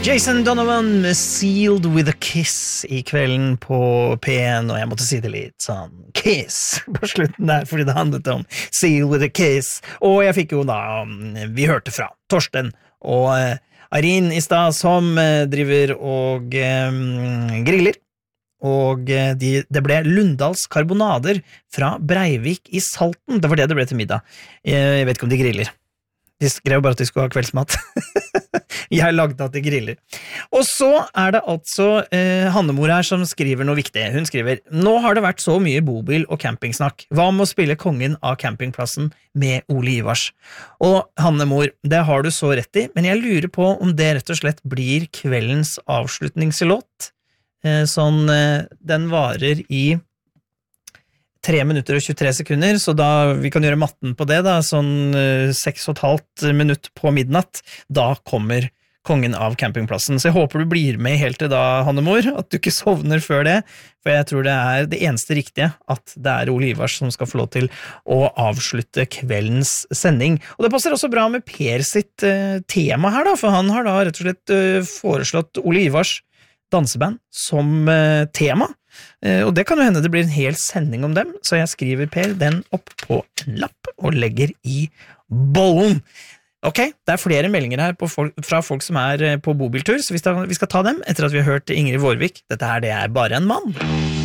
Jason Donovan med Sealed with a Kiss I kvelden på P1, og jeg måtte si det litt sånn Kiss på slutten der, fordi det handlet om Sealed with a Kiss, og jeg fikk jo da, vi hørte fra Torsten og Irene I sted, som driver og griller, og det ble Lundahl's karbonader fra Breivik I Salten, det var det ble til middag. Jeg vet ikke om de griller. De skrev bare at de skulle ha kveldsmat. Jeg lagde at de griller. Og så det altså Hannemor her som skriver noe viktig. Hun skriver, nå har det vært så mye bobil og campingsnakk. Hva med å spille kongen av campingplassen med Ole Ivars? Og Hannemor, det har du så rett I, men jeg lurer på om det rett og slett blir kveldens avslutningslåt. Sånn, den varer I 3 minutter og 23 sekunder, så da vi kan gjøre matten på det da, sånn 6,5 minutt på midnatt, da kommer kongen av campingplassen. Så jeg håper du blir med helt til da, Hannemor, at du ikke sovner før det, for jeg tror det det eneste riktige, at det Ole Ivars som skal få lov til å avslutte kveldens sending. Og det passer også bra med Per sitt tema her da, for han har da rett og slett foreslått Ole Ivars danseband som tema. Og det kan jo hende det blir en hel sending om dem, så jeg skriver Per den opp på en lapp og legger I bollen. Ok, det flere meldinger her fra folk som på bobiltur, så vi skal ta dem etter at vi har hørt Ingrid Vårvik. Dette her, det bare en mann.